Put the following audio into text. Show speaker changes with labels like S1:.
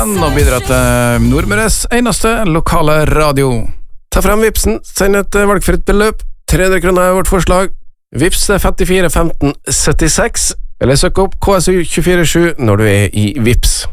S1: Og bidra til Nordmøres eneste lokale radio.
S2: Ta frem Vipsen, send et valgfritt beløp. 300 kroner er vårt forslag. Vips 54 15 76, eller søk opp KSU 247 når du er i Vips.